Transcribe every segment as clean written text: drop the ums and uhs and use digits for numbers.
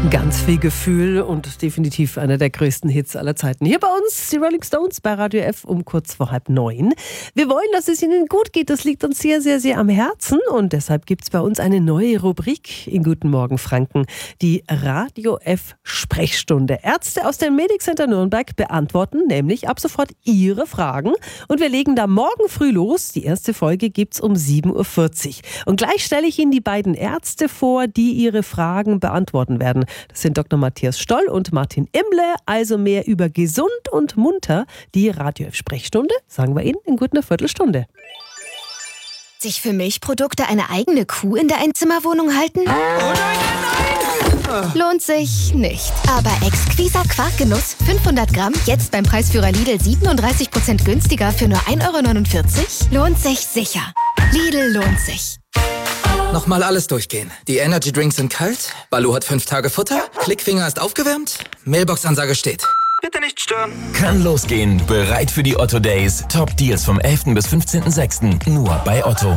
Ganz viel Gefühl und definitiv einer der größten Hits aller Zeiten. Hier bei uns die Rolling Stones bei Radio F um kurz vor 8:30. Wir wollen, dass es Ihnen gut geht. Das liegt uns sehr, sehr, sehr am Herzen. Und deshalb gibt es bei uns eine neue Rubrik in Guten Morgen Franken. Die Radio F Sprechstunde. Ärzte aus dem Medic Center Nürnberg beantworten nämlich ab sofort Ihre Fragen. Und wir legen da morgen früh los. Die erste Folge gibt es um 7:40 Uhr. Und gleich stelle ich Ihnen die beiden Ärzte vor, die Ihre Fragen beantworten werden. Das sind Dr. Matthias Stoll und Martin Imle. Also mehr über gesund und munter. Die Radio F-Sprechstunde, sagen wir Ihnen, in gut einer Viertelstunde. Sich für Milchprodukte eine eigene Kuh in der Einzimmerwohnung halten? Oh nein! Lohnt sich nicht. Aber exquiser Quarkgenuss, 500 Gramm, jetzt beim Preisführer Lidl 37% günstiger für nur 1,49 €? Lohnt sich sicher. Lidl lohnt sich. Nochmal alles durchgehen. Die Energy Drinks sind kalt, Baloo hat 5 Tage Futter, Klickfinger ist aufgewärmt, Mailbox-Ansage steht. Bitte nicht stören. Kann losgehen. Bereit für die Otto Days. Top Deals vom 11. bis 15.06. Nur bei Otto.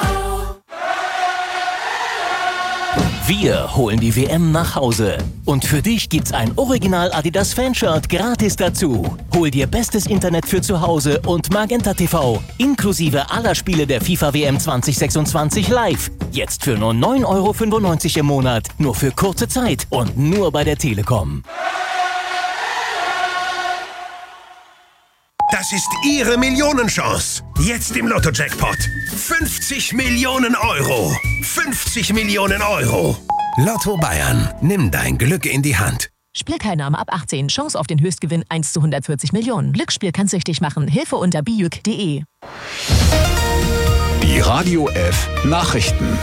Wir holen die WM nach Hause. Und für dich gibt's ein Original Adidas Fanshirt gratis dazu. Hol dir bestes Internet für zu Hause und Magenta TV. Inklusive aller Spiele der FIFA WM 2026 live. Jetzt für nur 9,95 € im Monat. Nur für kurze Zeit und nur bei der Telekom. Das ist Ihre Millionenchance. Jetzt im Lotto-Jackpot. 50 Millionen €. 50 Millionen €. Lotto Bayern. Nimm dein Glück in die Hand. Spielteilnahme ab 18. Chance auf den Höchstgewinn 1 zu 140 Millionen. Glücksspiel kann süchtig machen. Hilfe unter biüc.de. Die Radio F Nachrichten.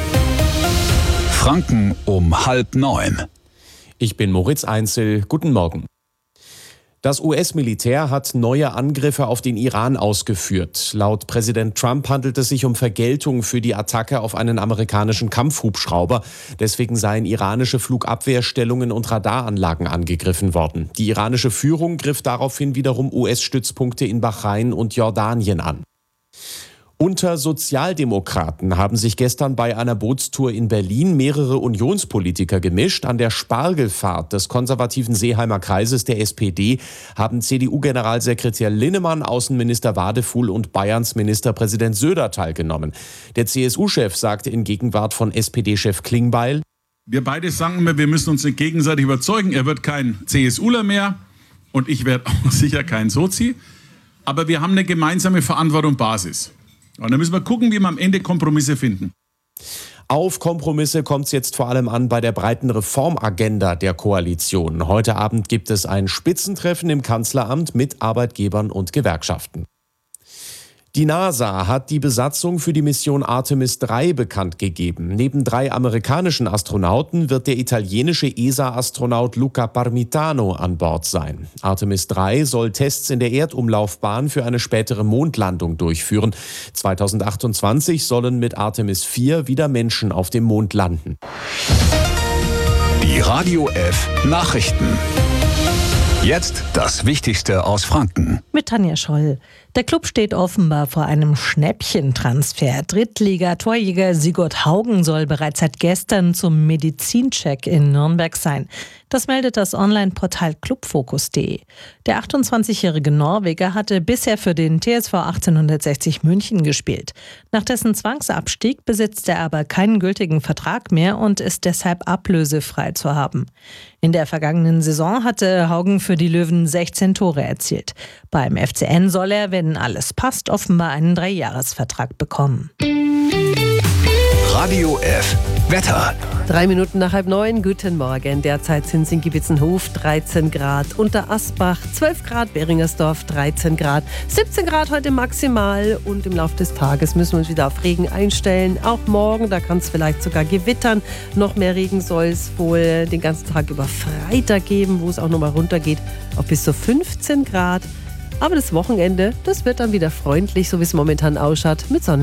Franken um 8:30. Ich bin Moritz Einzel. Guten Morgen. Das US-Militär hat neue Angriffe auf den Iran ausgeführt. Laut Präsident Trump handelt es sich um Vergeltung für die Attacke auf einen amerikanischen Kampfhubschrauber. Deswegen seien iranische Flugabwehrstellungen und Radaranlagen angegriffen worden. Die iranische Führung griff daraufhin wiederum US-Stützpunkte in Bahrain und Jordanien an. Unter Sozialdemokraten haben sich gestern bei einer Bootstour in Berlin mehrere Unionspolitiker gemischt. An der Spargelfahrt des konservativen Seeheimer Kreises der SPD haben CDU-Generalsekretär Linnemann, Außenminister Wadefuhl und Bayerns Ministerpräsident Söder teilgenommen. Der CSU-Chef sagte in Gegenwart von SPD-Chef Klingbeil: Wir beide sagen immer, wir müssen uns gegenseitig überzeugen. Er wird kein CSUler mehr und ich werde auch sicher kein Sozi. Aber wir haben eine gemeinsame Verantwortung Basis. Und dann müssen wir gucken, wie wir am Ende Kompromisse finden. Auf Kompromisse kommt es jetzt vor allem an bei der breiten Reformagenda der Koalition. Heute Abend gibt es ein Spitzentreffen im Kanzleramt mit Arbeitgebern und Gewerkschaften. Die NASA hat die Besatzung für die Mission Artemis 3 bekannt gegeben. Neben 3 amerikanischen Astronauten wird der italienische ESA-Astronaut Luca Parmitano an Bord sein. Artemis 3 soll Tests in der Erdumlaufbahn für eine spätere Mondlandung durchführen. 2028 sollen mit Artemis 4 wieder Menschen auf dem Mond landen. Die Radio F Nachrichten. Jetzt das Wichtigste aus Franken. Mit Tanja Scholl. Der Club steht offenbar vor einem Schnäppchentransfer. Drittliga-Torjäger Sigurd Haugen soll bereits seit gestern zum Medizincheck in Nürnberg sein. Das meldet das Online-Portal clubfokus.de. Der 28-jährige Norweger hatte bisher für den TSV 1860 München gespielt. Nach dessen Zwangsabstieg besitzt er aber keinen gültigen Vertrag mehr und ist deshalb ablösefrei zu haben. In der vergangenen Saison hatte Haugen für die Löwen 16 Tore erzielt. Beim FCN soll er, wenn alles passt, offenbar einen 3-Jahres-Vertrag bekommen. Radio F Wetter. 3 Minuten nach 8:30. Guten Morgen. Derzeit sind es in Gibitzenhof 13 Grad, Unterasbach 12 Grad, Beringersdorf 13 Grad, 17 Grad heute maximal und im Laufe des Tages müssen wir uns wieder auf Regen einstellen. Auch morgen, da kann es vielleicht sogar gewittern. Noch mehr Regen soll es wohl den ganzen Tag über Freitag geben, wo es auch nochmal runtergeht auf bis zu 15 Grad. Aber das Wochenende, das wird dann wieder freundlich, so wie es momentan ausschaut, mit Sonne.